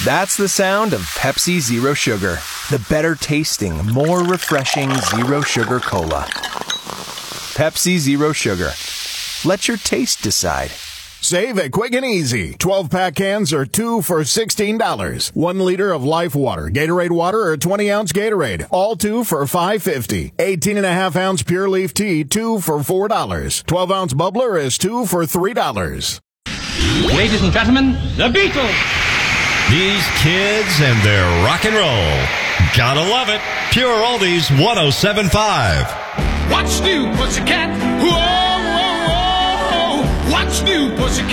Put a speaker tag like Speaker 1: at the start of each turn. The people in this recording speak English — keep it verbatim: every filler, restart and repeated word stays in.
Speaker 1: That's the sound of Pepsi Zero Sugar. The better tasting, more refreshing Zero Sugar Cola. Pepsi Zero Sugar. Let your taste decide.
Speaker 2: Save at Quick and Easy. twelve-pack cans are two for sixteen dollars. One liter of Life Water, Gatorade Water, or twenty-ounce Gatorade. All two for five fifty. eighteen and a half ounce Pure Leaf Tea, two for four dollars. twelve-ounce Bubbler is two for three dollars.
Speaker 3: Ladies and gentlemen, the Beatles.
Speaker 4: These kids and their rock and roll. Gotta love it. Pure Oldies one oh seven point five.
Speaker 5: What's new, pussycat? Whoa, whoa, whoa. What's new, pussycat?